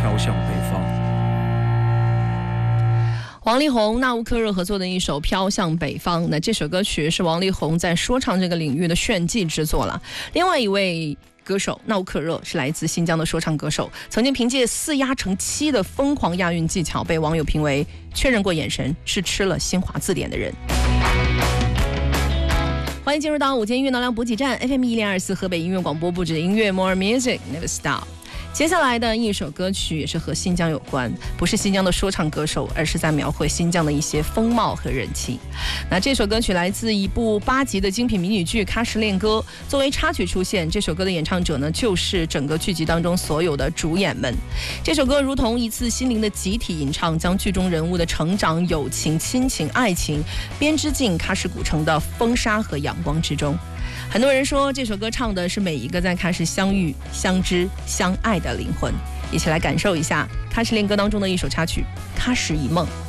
飘向北方。 王力宏、纳乌克热合作的一首《飘向北方》，那这首歌曲是王力宏在说唱这个领域的炫技之作了。另外一位歌手纳乌克热是来自新疆的说唱歌手，曾经凭借4押成7的疯狂押韵技巧，被网友评为确认过眼神是吃了新华字典的人。欢迎进入到午间音乐能量补给站 FM 1024河北音乐广播部的音乐 More Music Never Stop。接下来的一首歌曲也是和新疆有关，不是新疆的说唱歌手，而是在描绘新疆的一些风貌和人气。那这首歌曲来自一部8集的精品迷你剧《喀什恋歌》，作为插曲出现。这首歌的演唱者呢，就是整个剧集当中所有的主演们。这首歌如同一次心灵的集体吟唱，将剧中人物的成长、友情、亲情、爱情编织进喀什古城的风沙和阳光之中。很多人说这首歌唱的是每一个在喀什相遇、相知、相爱的灵魂。一起来感受一下喀什恋歌当中的一首插曲《喀什一梦》。